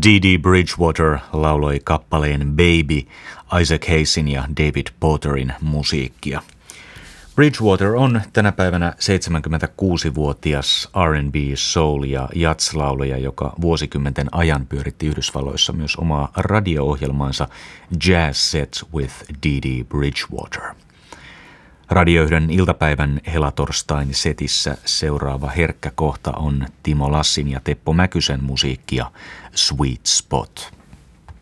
Dee Bridgewater lauloi kappaleen Baby, Isaac Hayesin ja David Porterin musiikkia. Bridgewater on tänä päivänä 76-vuotias R&B, soul- ja jazz-laulaja, joka vuosikymmenten ajan pyöritti Yhdysvalloissa myös omaa radio-ohjelmaansa Jazz Set with Dee Bridgewater. Radioyhden iltapäivän helatorstain setissä seuraava herkkä kohta on Timo Lassin ja Teppo Mäkysen musiikkia Sweet Spot.